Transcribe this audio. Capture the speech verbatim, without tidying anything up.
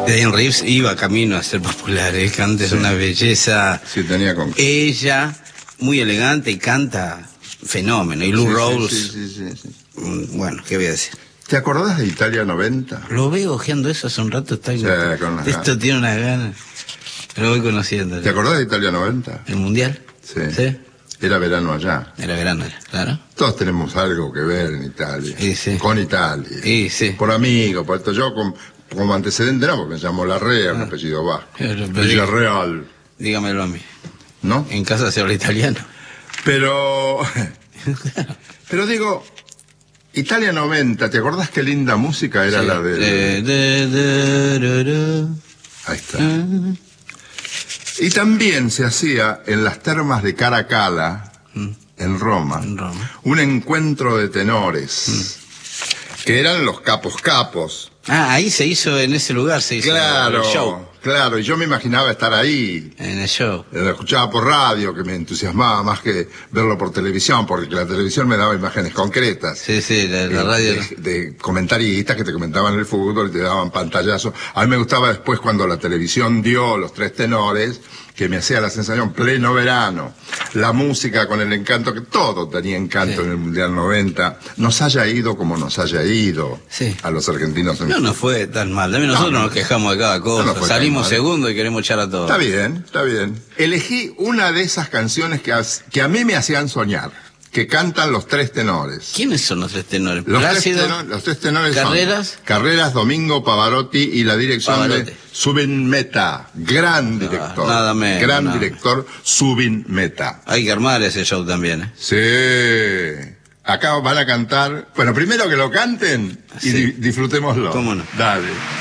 Diane Reeves iba camino a ser popular, ¿eh? Canta, es Sí. una belleza. Sí, tenía con... Ella, muy elegante y canta fenómeno. Y Lou Sí, sí, Rawls, sí, sí, sí, sí. mm, bueno, ¿qué voy a decir? ¿Te acordás de Italia noventa? Lo veo ojeando eso hace un rato, está Sí, con unas esto ganas. tiene unas ganas. Lo voy conociendo. ¿Te acordás de Italia noventa? ¿El mundial? Sí. Sí. Era verano allá. Era verano, era, claro. Todos tenemos algo que ver en Italia. Sí, sí. Con Italia. Sí, sí. Por amigo, por esto. Yo con, como antecedente no, porque me llamo Larrea, un Ah. apellido vasco. Pero, pero, Villarreal, dígamelo a mí. ¿no? En casa se habla italiano. Pero... Pero digo, Italia noventa, ¿te acordás qué linda música era Sí. la de... De- de- de- de- de- Ahí está. Ah. Y también se hacía en las termas de Caracalla, Mm. en Roma, En Roma. un encuentro de tenores, que eran los capos capos. Ah, ahí se hizo, en ese lugar se hizo Claro, el show. claro, y yo me imaginaba estar ahí. En el show. Lo escuchaba por radio, que me entusiasmaba más que verlo por televisión, porque la televisión me daba imágenes concretas. Sí, sí, la, la Eh, radio. de, de comentaristas que te comentaban el fútbol y te daban pantallazos. A mí me gustaba después cuando la televisión dio los tres tenores, que me hacía la sensación pleno verano, la música con el encanto, que todo tenía encanto Sí. en el Mundial noventa, nos haya ido como nos haya ido Sí. a los argentinos. En No nos fue tan mal. También nosotros No, no. nos quejamos de cada cosa. No nos fue tan Salimos mal. segundo y queremos echar a todos. Está bien, está bien. Elegí una de esas canciones que, as- que a mí me hacían soñar, que cantan los tres tenores. ¿Quiénes son los tres tenores? Los tres, Plácido, tenores, los tres tenores Carreras. son Carreras, Domingo, Pavarotti y la dirección Pavarotti. de Zubin Mehta, gran director. nada menos, gran nada. director, Zubin Mehta. Hay que armar ese show también, ¿eh? Sí. Acá van a cantar. Bueno, primero que lo canten y Sí. di- disfrutémoslo. ¿Cómo no? Dale.